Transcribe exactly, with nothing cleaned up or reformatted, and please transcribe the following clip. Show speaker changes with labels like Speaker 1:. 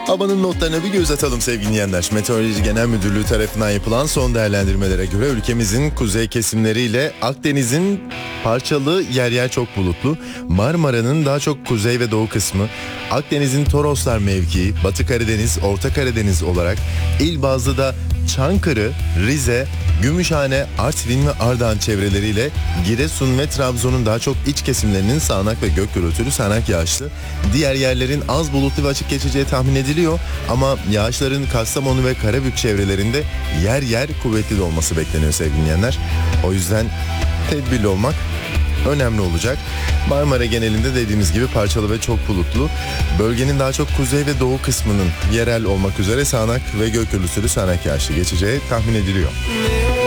Speaker 1: Havanın notlarına bir göz atalım sevgili dinleyenler. Meteoroloji Genel Müdürlüğü tarafından yapılan son değerlendirmelere göre ülkemizin kuzey kesimleriyle Akdeniz'in parçalı, yer yer çok bulutlu, Marmara'nın daha çok kuzey ve doğu kısmı, Akdeniz'in Toroslar mevkii, Batı Karadeniz, Orta Karadeniz olarak il bazlı da Çankırı, Rize, Gümüşhane, Artvin ve Ardahan çevreleriyle Giresun ve Trabzon'un daha çok iç kesimlerinin sağanak ve gök gürültülü sağanak yağışlı, diğer yerlerin az bulutlu ve açık geçeceği tahmin ediliyor ama yağışların Kastamonu ve Karabük çevrelerinde yer yer kuvvetli de olması bekleniyor sevgili dinleyenler. O yüzden tedbirli olmak önemli olacak. Marmara genelinde dediğimiz gibi parçalı ve çok bulutlu. Bölgenin daha çok kuzey ve doğu kısmının yerel olmak üzere sağanak ve gök gürültülü sağanak yağışlı geçeceği tahmin ediliyor.